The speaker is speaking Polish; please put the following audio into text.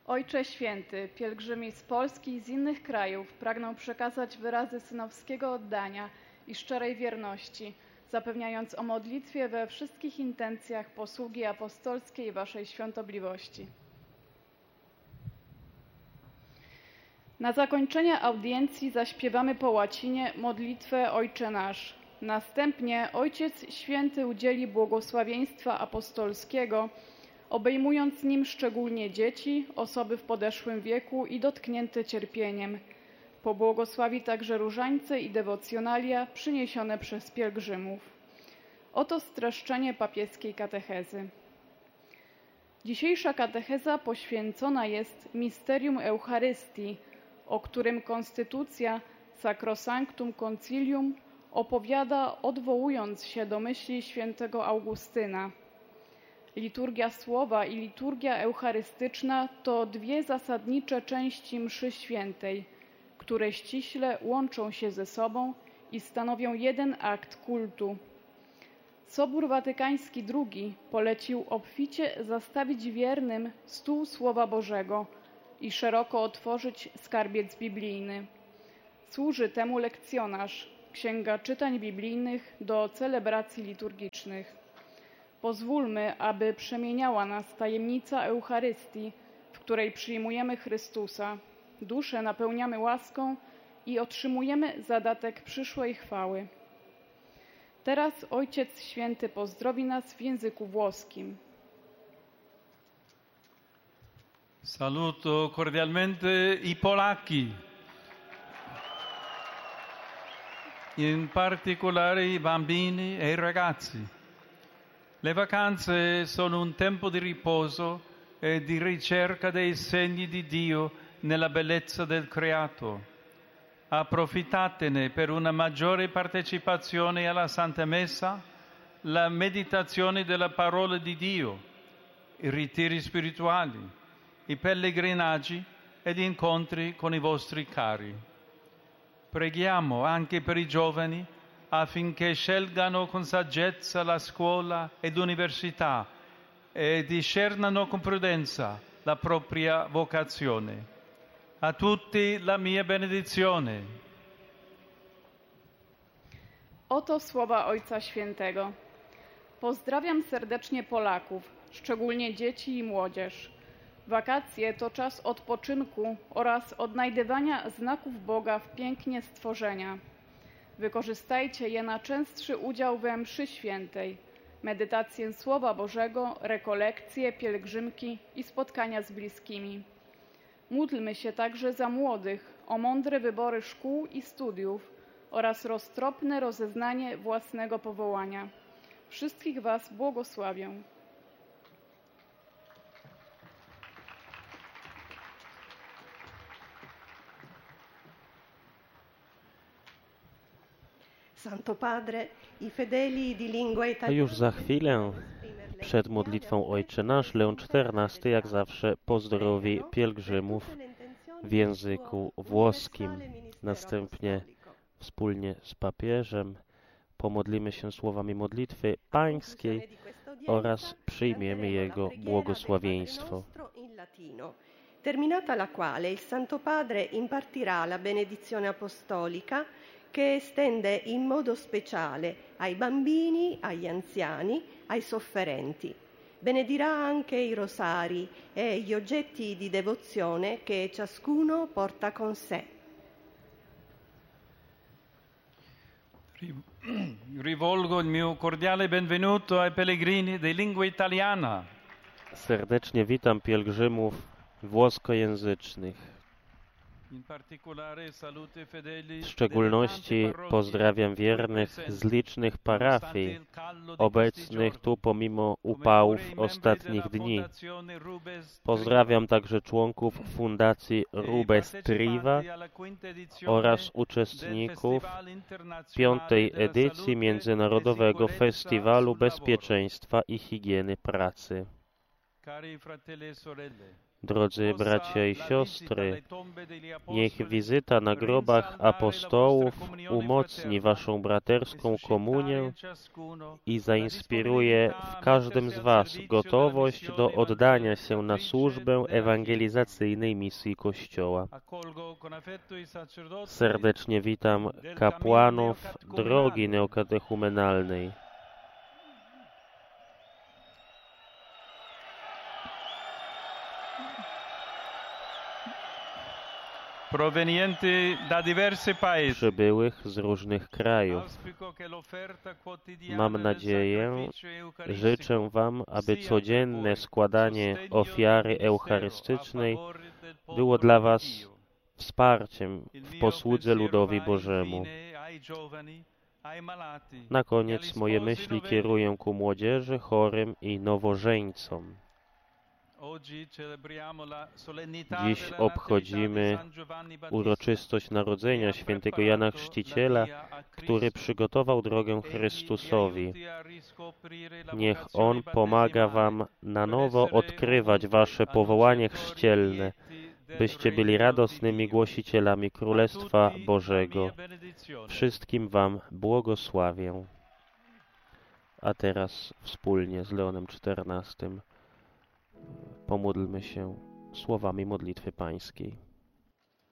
Ojcze Święty, pielgrzymi z Polski i z innych krajów pragną przekazać wyrazy synowskiego oddania i szczerej wierności, zapewniając o modlitwie we wszystkich intencjach posługi apostolskiej Waszej świątobliwości. Na zakończenie audiencji zaśpiewamy po łacinie modlitwę Ojcze Nasz. Następnie Ojciec Święty udzieli błogosławieństwa apostolskiego, obejmując nim szczególnie dzieci, osoby w podeszłym wieku i dotknięte cierpieniem. Pobłogosławi także różańce i dewocjonalia przyniesione przez pielgrzymów. Oto streszczenie papieskiej katechezy. Dzisiejsza katecheza poświęcona jest misterium Eucharystii, o którym konstytucja Sacrosanctum Concilium opowiada, odwołując się do myśli świętego Augustyna. Liturgia słowa i liturgia eucharystyczna to dwie zasadnicze części mszy świętej, które ściśle łączą się ze sobą i stanowią jeden akt kultu. Sobór Watykański II polecił obficie zastawić wiernym stół Słowa Bożego i szeroko otworzyć skarbiec biblijny. Służy temu lekcjonarz, Księga Czytań Biblijnych do celebracji liturgicznych. Pozwólmy, aby przemieniała nas tajemnica Eucharystii, w której przyjmujemy Chrystusa, duszę napełniamy łaską i otrzymujemy zadatek przyszłej chwały. Teraz Ojciec Święty pozdrowi nas w języku włoskim. Saluto cordialmente i Polacchi, in particolare i bambini e i ragazzi. Le vacanze sono un tempo di riposo e di ricerca dei segni di Dio nella bellezza del creato. Approfittatene per una maggiore partecipazione alla Santa Messa, la meditazione della parola di Dio, i ritiri spirituali, i pellegrinaggi ed incontri con i vostri cari. Preghiamo anche per i giovani affinché scelgano con saggezza la scuola ed università e discernano con prudenza la propria vocazione. A tutti la mia benedizione. Oto słowa Ojca Świętego. Pozdrawiam serdecznie Polaków, szczególnie dzieci i młodzież. Wakacje to czas odpoczynku oraz odnajdywania znaków Boga w pięknie stworzenia. Wykorzystajcie je na częstszy udział we mszy świętej, medytację Słowa Bożego, rekolekcje, pielgrzymki i spotkania z bliskimi. Módlmy się także za młodych o mądre wybory szkół i studiów oraz roztropne rozeznanie własnego powołania. Wszystkich Was błogosławię. A już za chwilę, przed modlitwą Ojcze Nasz, Leon XIV jak zawsze pozdrowi pielgrzymów w języku włoskim. Następnie wspólnie z papieżem pomodlimy się słowami modlitwy pańskiej oraz przyjmiemy jego błogosławieństwo. Terminata la quale il Santo Padre impartirà la benedizione apostolica che estende in modo speciale ai bambini, agli anziani, ai sofferenti. Benedirà anche i rosari e gli oggetti di devozione che ciascuno porta con sé. Rivolgo il mio cordiale benvenuto ai pellegrini di lingua italiana. Serdecznie witam pielgrzymów włoskojęzycznych. W szczególności pozdrawiam wiernych z licznych parafii, obecnych tu pomimo upałów ostatnich dni. Pozdrawiam także członków Fundacji Rubes Triva oraz uczestników 5. edycji Międzynarodowego Festiwalu Bezpieczeństwa i Higieny Pracy. Drodzy bracia i siostry, niech wizyta na grobach apostołów umocni waszą braterską komunię i zainspiruje w każdym z was gotowość do oddania się na służbę ewangelizacyjnej misji Kościoła. Serdecznie witam kapłanów drogi neokatechumenalnej. Przybyłych z różnych krajów. Mam nadzieję, życzę Wam, aby codzienne składanie ofiary eucharystycznej było dla Was wsparciem w posłudze ludowi Bożemu. Na koniec moje myśli kieruję ku młodzieży, chorym i nowożeńcom. Dziś obchodzimy uroczystość narodzenia świętego Jana Chrzciciela, który przygotował drogę Chrystusowi. Niech On pomaga Wam na nowo odkrywać Wasze powołanie chrzcielne, byście byli radosnymi głosicielami Królestwa Bożego. Wszystkim Wam błogosławię. A teraz wspólnie z Leonem XIV pomódlmy się słowami modlitwy pańskiej.